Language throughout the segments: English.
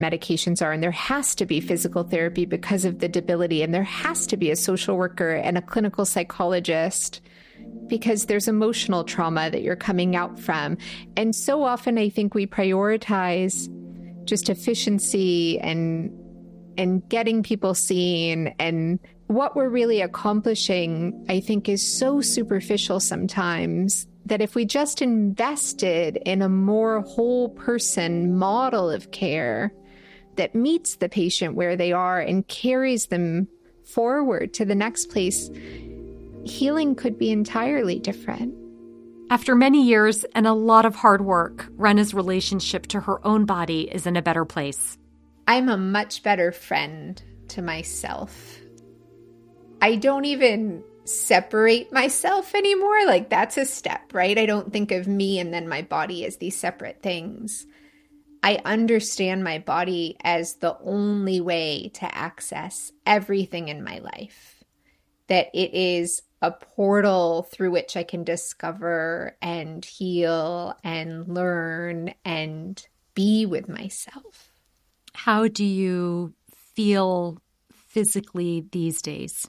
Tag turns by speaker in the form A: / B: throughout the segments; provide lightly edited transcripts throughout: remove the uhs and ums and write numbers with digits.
A: medications are. And there has to be physical therapy because of the debility. And there has to be a social worker and a clinical psychologist because there's emotional trauma that you're coming out from. And so often I think we prioritize just efficiency and getting people seen. And what we're really accomplishing, I think, is so superficial sometimes that if we just invested in a more whole person model of care that meets the patient where they are and carries them forward to the next place, healing could be entirely different.
B: After many years and a lot of hard work, Rena's relationship to her own body is in a better place.
A: I'm a much better friend to myself. I don't even separate myself anymore. Like, that's a step, right? I don't think of me and then my body as these separate things. I understand my body as the only way to access everything in my life. That it is a portal through which I can discover and heal and learn and be with myself.
B: How do you feel physically these days?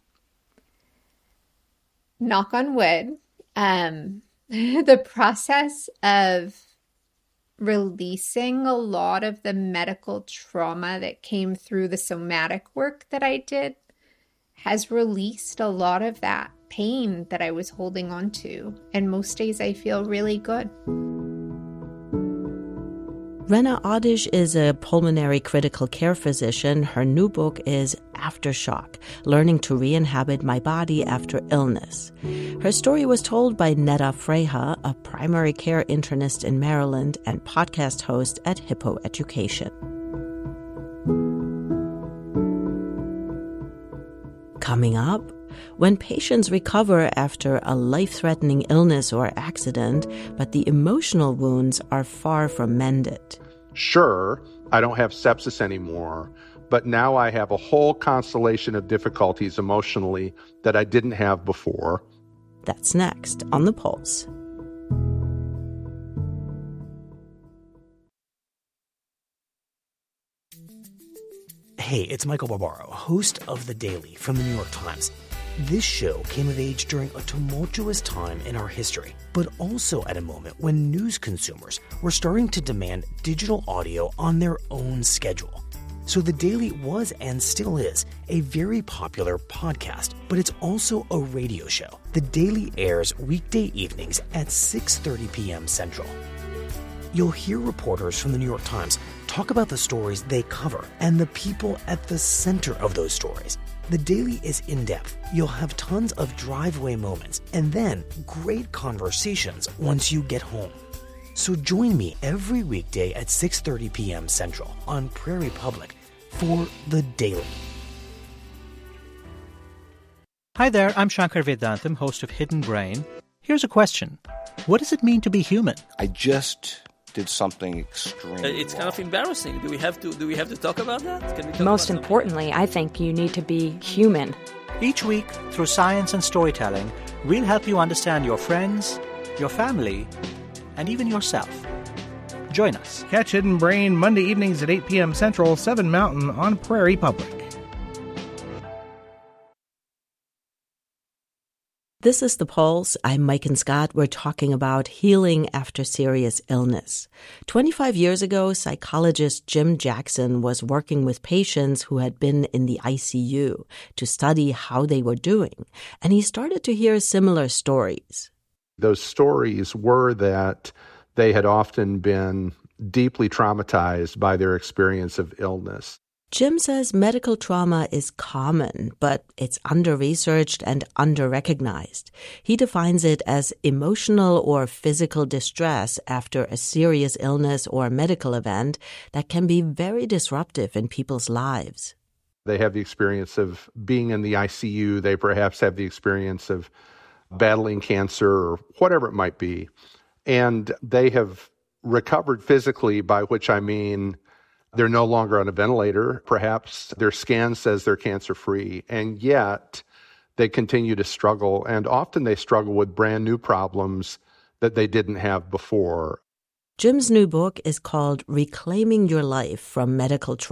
A: Knock on wood. The process of releasing a lot of the medical trauma that came through the somatic work that I did has released a lot of that pain that I was holding on to. And most days I feel really good.
C: Rena Oddish is a pulmonary critical care physician. Her new book is Aftershock, Learning to Re-Inhabit My Body After Illness. Her story was told by Neda Freja, a primary care internist in Maryland and podcast host at Hippo Education. Coming up, when patients recover after a life-threatening illness or accident, but the emotional wounds are far from mended.
D: Sure, I don't have sepsis anymore, but now I have a whole constellation of difficulties emotionally that I didn't have before.
C: That's next on The Pulse.
E: Hey, it's Michael Barbaro, host of The Daily from The New York Times. This show came of age during a tumultuous time in our history, but also at a moment when news consumers were starting to demand digital audio on their own schedule. So The Daily was and still is a very popular podcast, but it's also a radio show. The Daily airs weekday evenings at 6:30 p.m. Central. You'll hear reporters from The New York Times talk about the stories they cover and the people at the center of those stories. The Daily is in-depth. You'll have tons of drive-away moments and then great conversations once you get home. So join me every weekday at 6:30 p.m. Central on Prairie Public for The Daily.
F: Hi there, I'm Shankar Vedantam, host of Hidden Brain. Here's a question. What does it mean to be human?
G: I just did something extreme.
H: It's kind of embarrassing. Do we have to talk about that?
I: Most importantly, I think you need to be human.
F: Each week, through science and storytelling, we'll help you understand your friends, your family, and even yourself. Join us.
J: Catch Hidden Brain Monday evenings at 8 p.m. Central, 7 Mountain on Prairie Public.
C: This is The Pulse. I'm Mike and Scott. We're talking about healing after serious illness. 25 years ago, psychologist Jim Jackson was working with patients who had been in the ICU to study how they were doing, and he started to hear similar stories.
D: Those stories were that they had often been deeply traumatized by their experience of illness.
C: Jim says medical trauma is common, but it's under-researched and under-recognized. He defines it as emotional or physical distress after a serious illness or medical event that can be very disruptive in people's lives.
D: They have the experience of being in the ICU. They perhaps have the experience of battling cancer or whatever it might be. And they have recovered physically, by which I mean they're no longer on a ventilator. Perhaps their scan says they're cancer-free, and yet they continue to struggle. And often they struggle with brand new problems that they didn't have before.
C: Jim's new book is called Reclaiming Your Life from Medical Trauma.